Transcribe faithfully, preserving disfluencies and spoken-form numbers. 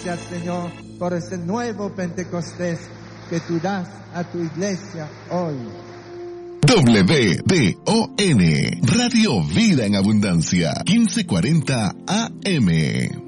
gracias, Señor, por ese nuevo Pentecostés que tú das a tu iglesia hoy. W D O N, Radio Vida en Abundancia, quince cuarenta A M.